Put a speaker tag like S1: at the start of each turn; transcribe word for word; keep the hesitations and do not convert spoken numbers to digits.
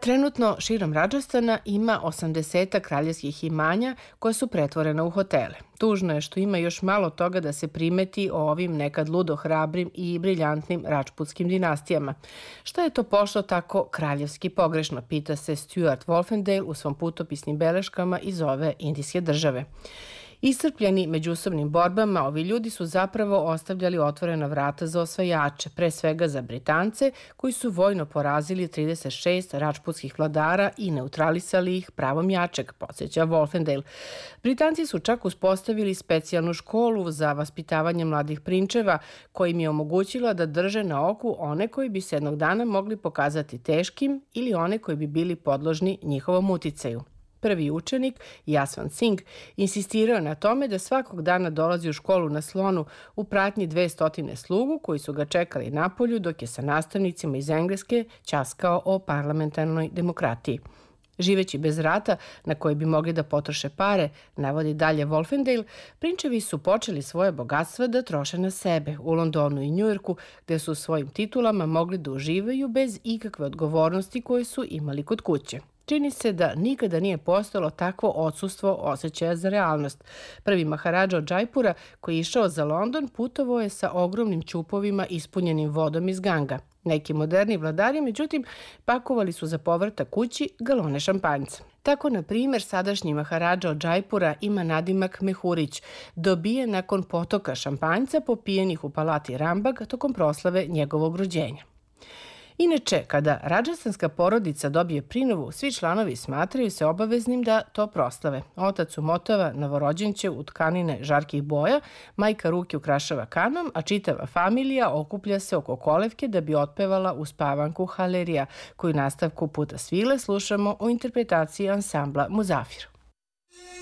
S1: Trenutno širom Radžastana ima osamdeset kraljevskih imanja koja su pretvorena u hotele. Tužno je što ima još malo toga da se primeti o ovim nekad ludo hrabrim i briljantnim račputskim dinastijama. Šta je to pošlo tako kraljevski pogrešno, pita se Stuart Wolfendale u svom putopisnim beleškama iz ove indijske države. Iscrpljeni međusobnim borbama, ovi ljudi su zapravo ostavljali otvorena vrata za osvajače, pre svega za Britance, koji su vojno porazili trideset šest račputskih vladara i neutralisali ih pravom jačeg, podsjeća Wolfendale. Britanci su čak uspostavili specijalnu školu za vaspitavanje mladih prinčeva, koja im je omogućila da drže na oku one koji bi se jednog dana mogli pokazati teškim ili one koji bi bili podložni njihovom uticaju. Prvi učenik, Jasvan Singh, insistirao na tome da svakog dana dolazi u školu na slonu u pratnji dve stotine slugu koji su ga čekali napolju dok je sa nastavnicima iz Engleske ćaskao o parlamentarnoj demokratiji. Živeći bez rata na koje bi mogli da potroše pare, navodi dalje Wolfendale, prinčevi su počeli svoje bogatstva da troše na sebe u Londonu i Njujorku, gde su svojim titulama mogli da uživaju bez ikakve odgovornosti koje su imali kod kuće. Čini se da nikada nije postojalo takvo odsustvo osjećaja za realnost. Prvi maharadža od Džajpura, koji je išao za London, putovao je sa ogromnim ćupovima ispunjenim vodom iz Ganga. Neki moderni vladari, međutim, pakovali su za povratak kući galone šampanjca. Tako, na primjer, sadašnji maharadža od Džajpura ima nadimak Mehurić, dobijen nakon potoka šampanjca popijenih u palati Rambag tokom proslave njegovog rođenja. Inače, kada radžastanska porodica dobije prinovu, svi članovi smatraju se obaveznim da to proslave. Otac umotava novorođenče u tkanine žarkih boja, majka ruke ukrašava kanom, a čitava familija okuplja se oko kolevke da bi otpevala uspavanku Halerija, koju nastavku Puta svile slušamo u interpretaciji ansambla Muzafir.